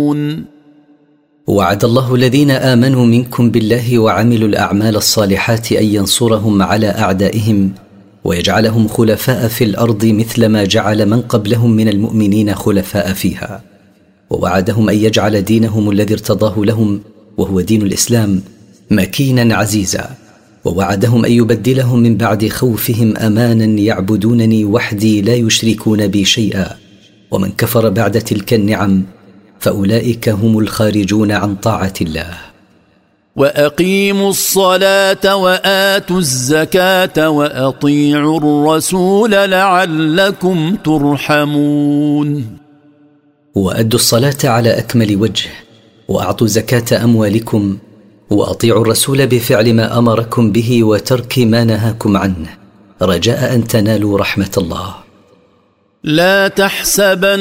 تتقون. وعد الله الذين آمنوا منكم بالله وعملوا الأعمال الصالحات أن ينصرهم على أعدائهم ويجعلهم خلفاء في الأرض مثل ما جعل من قبلهم من المؤمنين خلفاء فيها. ووعدهم أن يجعل دينهم الذي ارتضاه لهم وهو دين الإسلام مكينا عزيزا. ووعدهم أن يبدلهم من بعد خوفهم أمانا يعبدونني وحدي لا يشركون بي شيئا. ومن كفر بعد تلك النعم فأولئك هم الخارجون عن طاعة الله. وأقيموا الصلاة وآتوا الزكاة وأطيعوا الرسول لعلكم ترحمون. وأدوا الصلاة على أكمل وجه، وأعطوا زكاة أموالكم، وأطيعوا الرسول بفعل ما أمركم به وترك ما نهاكم عنه، رجاء أن تنالوا رحمة الله. لا تحسبن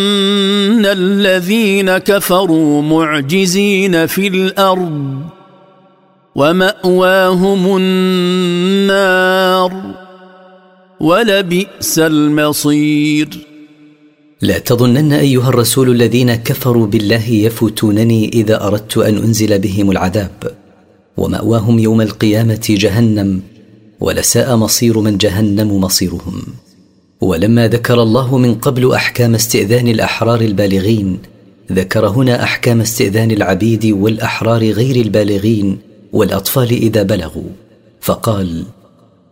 الذين كفروا معجزين في الأرض ومأواهم النار ولبئس المصير. لا تظنن أيها الرسول الذين كفروا بالله يفوتونني إذا أردت أن أنزل بهم العذاب، ومأواهم يوم القيامة جهنم، ولساء مصير من جهنم مصيرهم. ولما ذكر الله من قبل أحكام استئذان الأحرار البالغين، ذكر هنا أحكام استئذان العبيد والأحرار غير البالغين والأطفال إذا بلغوا، فقال: